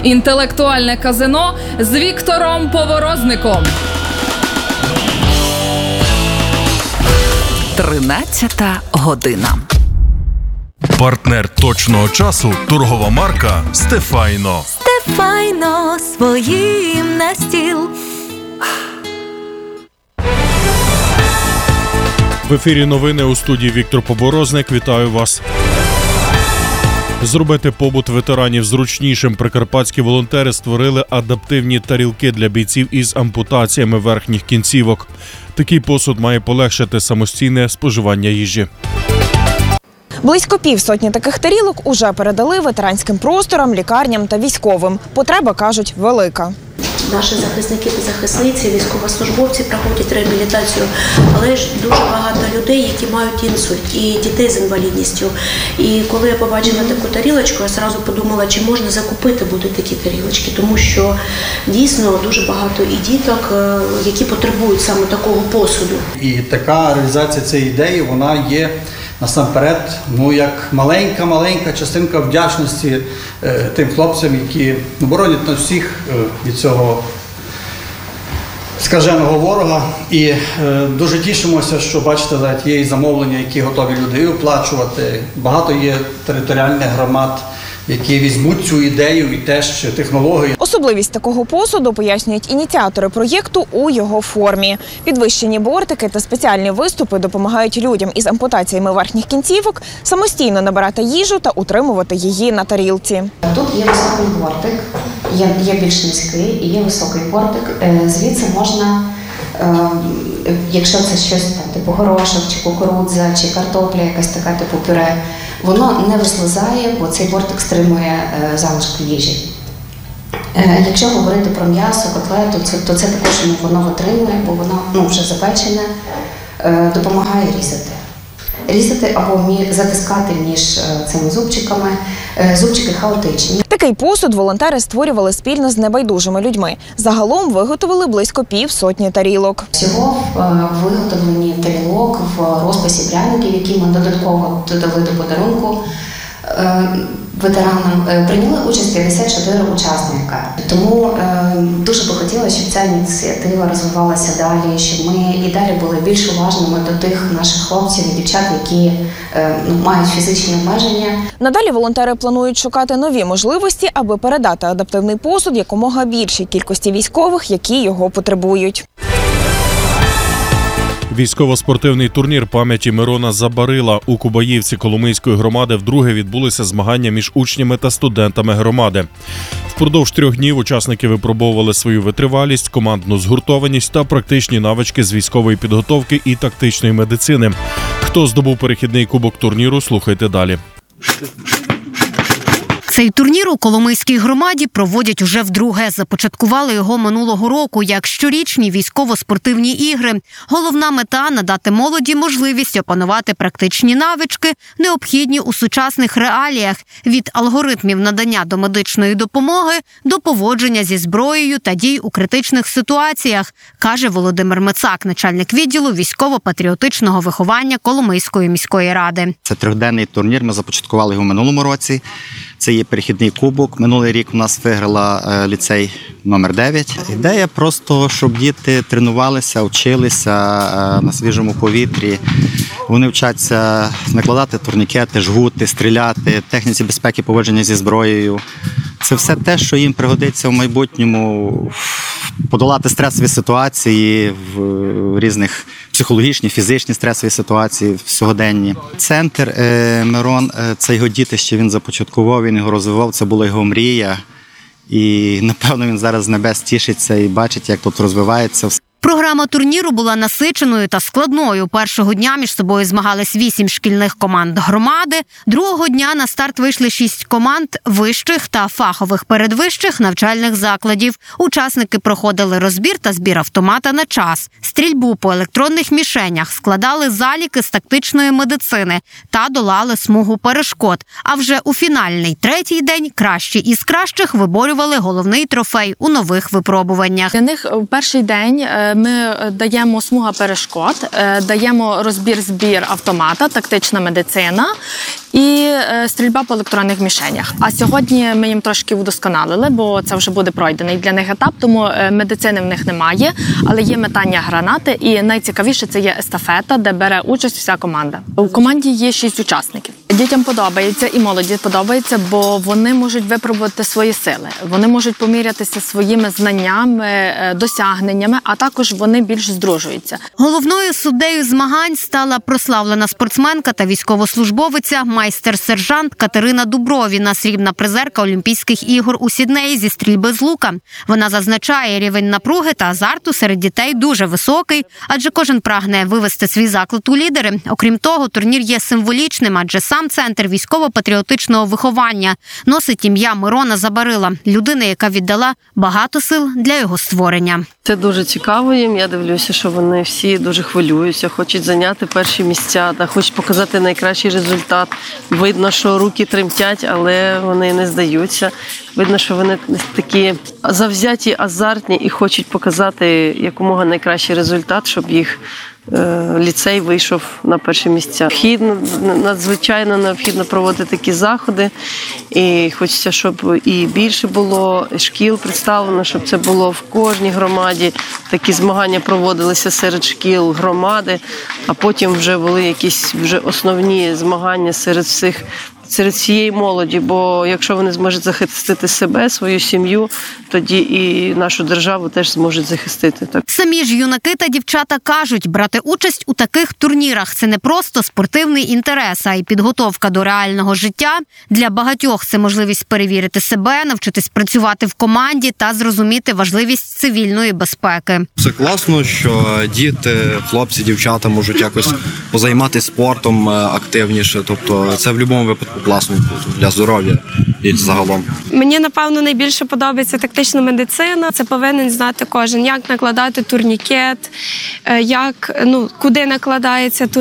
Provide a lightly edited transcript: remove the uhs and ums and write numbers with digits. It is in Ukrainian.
Інтелектуальне казино з Віктором Поворозником. 13-та година. Партнер точного часу – торгова марка «Стефайно». Стефайно своїм на стіл. В ефірі новини, у студії Віктор Поворозник. Вітаю вас. Зробити побут ветеранів зручнішим прикарпатські волонтери створили адаптивні тарілки для бійців із ампутаціями верхніх кінцівок. Такий посуд має полегшити самостійне споживання їжі. Близько півсотні таких тарілок уже передали ветеранським просторам, лікарням та військовим. Потреба, кажуть, велика. Наші захисники та захисниці, військовослужбовці проходять реабілітацію, але ж дуже багато людей, які мають інсульт, і дітей з інвалідністю. І коли я побачила таку тарілочку, я одразу подумала, чи можна закупити буде такі тарілочки, тому що дійсно дуже багато і діток, які потребують саме такого посуду. І така реалізація цієї ідеї, вона є насамперед, як маленька частинка вдячності тим хлопцям, які боронять нас всіх від цього скаженого ворога. І дуже тішимося, що, бачите, є і замовлення, які готові люди і оплачувати. Багато є територіальних громад, які візьмуть цю ідею і теж технології. Особливість такого посуду, пояснюють ініціатори проєкту, у його формі. Підвищені бортики та спеціальні виступи допомагають людям із ампутаціями верхніх кінцівок самостійно набирати їжу та утримувати її на тарілці. Тут є високий бортик, є більш низький і є високий бортик. Звідси можна, якщо це щось типу горошок, чи кукурудза, чи картопля, якась така типу пюре, воно не вислизає, бо цей бортик стримує залишки їжі. Якщо говорити про м'ясо, котлету, то це також воно витримує, бо воно вже запечене, допомагає різати. Різати або затискати між цими зубчиками. Зубчики хаотичні. Такий посуд волонтери створювали спільно з небайдужими людьми. Загалом виготовили близько півсотні тарілок. Всього виготовлені тарілок в розписі пряників, які ми додатково додали до подарунку ветеранам. Прийняли участь 54 учасника. Тому дуже би хотілося, щоб ця ініціатива розвивалася далі, щоб ми і далі були більш уважними до тих наших хлопців і дівчат, які мають фізичні обмеження. Надалі волонтери планують шукати нові можливості, аби передати адаптивний посуд якомога більшій кількості військових, які його потребують. Військово-спортивний турнір пам'яті Мирона Забарила. У Кубаївці Коломийської громади вдруге відбулися змагання між учнями та студентами громади. Впродовж 3 днів учасники випробовували свою витривалість, командну згуртованість та практичні навички з військової підготовки і тактичної медицини. Хто здобув перехідний кубок турніру, слухайте далі. Цей турнір у Коломийській громаді проводять уже вдруге. Започаткували його минулого року як щорічні військово-спортивні ігри. Головна мета – надати молоді можливість опанувати практичні навички, необхідні у сучасних реаліях – від алгоритмів надання домедичної допомоги до поводження зі зброєю та дій у критичних ситуаціях, каже Володимир Мицак, начальник відділу військово-патріотичного виховання Коломийської міської ради. Це 3-денний турнір, ми започаткували його в минулому році. Це є перехідний кубок. Минулий рік у нас виграла ліцей номер 9. Ідея просто, щоб діти тренувалися, вчилися на свіжому повітрі. Вони вчаться накладати турнікети, жгути, стріляти, техніці безпеки поводження зі зброєю. Це все те, що їм пригодиться в майбутньому подолати стресові ситуації, в різних психологічні, фізичні стресові ситуації, сьогоденні. Центр Мирон – це його дітище, він започаткував, він його розвивав, це була його мрія. І, напевно, він зараз з небес тішиться і бачить, як тут розвивається. Програма турніру була насиченою та складною. Першого дня між собою змагались 8 шкільних команд громади. Другого дня на старт вийшли 6 команд вищих та фахових передвищих навчальних закладів. Учасники проходили розбір та збір автомата на час, стрільбу по електронних мішенях, складали заліки з тактичної медицини та долали смугу перешкод. А вже у фінальний 3-й день кращі із кращих виборювали головний трофей у нових випробуваннях. Для них в перший день ми даємо смуга перешкод, даємо розбір-збір автомата, тактична медицина і стрільба по електронних мішенях. А сьогодні ми їм трошки удосконалили, бо це вже буде пройдений для них етап, тому медицини в них немає, але є метання гранати і найцікавіше це є естафета, де бере участь вся команда. У команді є 6 учасників. Дітям подобається і молоді подобається, бо вони можуть випробувати свої сили. Вони можуть помірятися своїми знаннями, досягненнями, а також вони більш здружуються. Головною суддею змагань стала прославлена спортсменка та військовослужбовиця, майстер-сержант Катерина Дубровіна, срібна призерка Олімпійських ігор у Сіднеї зі стрільби з лука. Вона зазначає, рівень напруги та азарту серед дітей дуже високий, адже кожен прагне вивести свій заклад у лідери. Окрім того, турнір є символічним, адже сам центр військово-патріотичного виховання носить ім'я Мирона Забарила, людини, яка віддала багато сил для його створення. Це дуже цікаво їм. Я дивлюся, що вони всі дуже хвилюються, хочуть зайняти перші місця, та хочуть показати найкращий результат. Видно, що руки тремтять, але вони не здаються. Видно, що вони такі завзяті, азартні і хочуть показати якомога найкращий результат, щоб їх ліцей вийшов на перші місця. Надзвичайно необхідно проводити такі заходи. І хочеться, щоб і більше було шкіл представлено, щоб це було в кожній громаді. Такі змагання проводилися серед шкіл громади, а потім вже були якісь вже основні змагання серед всієї молоді, бо якщо вони зможуть захистити себе, свою сім'ю, тоді і нашу державу теж зможуть захистити. Самі ж юнаки та дівчата кажуть, брати участь у таких турнірах – це не просто спортивний інтерес, а й підготовка до реального життя. Для багатьох це можливість перевірити себе, навчитись працювати в команді та зрозуміти важливість цивільної безпеки. Це класно, що діти, хлопці, дівчата можуть якось позайматися спортом активніше. Тобто це в будь-якому випадку класно для здоров'я і загалом. Мені, напевно, найбільше подобається тактична медицина. Це повинен знати кожен, як накладати турнікет, куди накладається турнікет.